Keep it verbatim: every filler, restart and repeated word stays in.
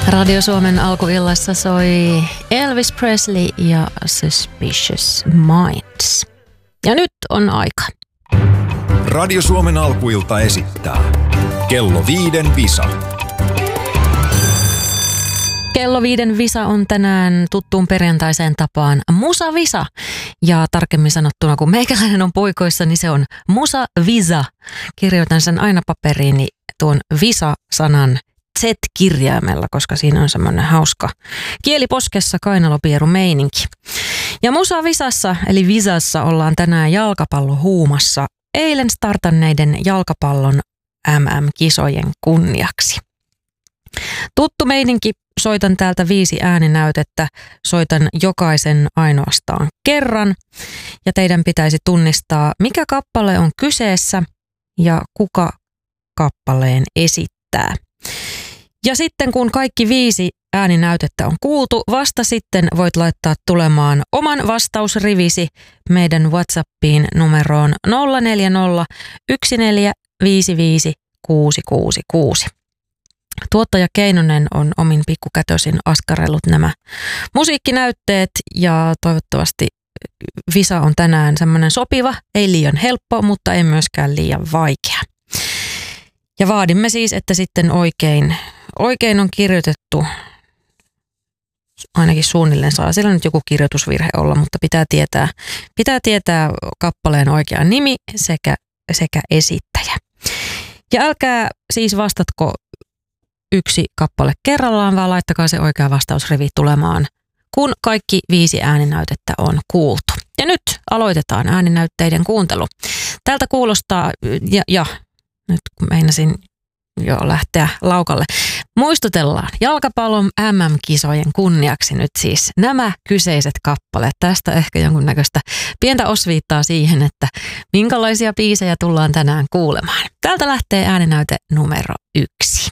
Radio Suomen alkuillassa soi Elvis Presley ja Suspicious Minds. Ja nyt on aika. Radio Suomen alkuilta esittää Kello viiden Visa. Kello viiden Visa on tänään tuttuun perjantaiseen tapaan Musa Visa. Ja tarkemmin sanottuna, kun meikäläinen on poikoissa, niin se on Musa Visa. Kirjoitan sen aina paperiini tuon Visa-sanan Z-kirjaimella, koska siinä on semmoinen hauska kieliposkessa kainalopieru meininki. Ja Musa Visassa, eli Visassa, ollaan tänään jalkapallohuumassa eilen startanneiden jalkapallon M M-kisojen kunniaksi. Tuttu meininki, soitan täältä viisi ääninäytettä, soitan jokaisen ainoastaan kerran ja teidän pitäisi tunnistaa, mikä kappale on kyseessä ja kuka kappaleen esittää. Ja sitten kun kaikki viisi ääninäytettä on kuultu, vasta sitten voit laittaa tulemaan oman vastausrivisi meidän WhatsAppiin numeroon nolla neljä nolla yksi neljä viisi viisi kuusi kuusi kuusi. Tuottaja Keinonen on omin pikkukätösin askarellut nämä musiikkinäytteet ja toivottavasti Visa on tänään semmoinen sopiva, ei liian helppo, mutta ei myöskään liian vaikea. Ja vaadimme siis, että sitten oikein, oikein on kirjoitettu, ainakin suunnilleen saa siellä nyt joku kirjoitusvirhe olla, mutta pitää tietää, pitää tietää kappaleen oikea nimi sekä, sekä esittäjä. Ja älkää siis vastatko yksi kappale kerrallaan, vaan laittakaa se oikea vastausrivi tulemaan, kun kaikki viisi ääninäytettä on kuultu. Ja nyt aloitetaan ääninäytteiden kuuntelu. Tältä kuulostaa, ja, ja nyt kun meinasin jo lähteä laukalle, muistutellaan jalkapallon M M-kisojen kunniaksi nyt siis nämä kyseiset kappaleet. Tästä ehkä jonkunnäköistä pientä osviittaa siihen, että minkälaisia biisejä tullaan tänään kuulemaan. Täältä lähtee ääninäyte numero yksi.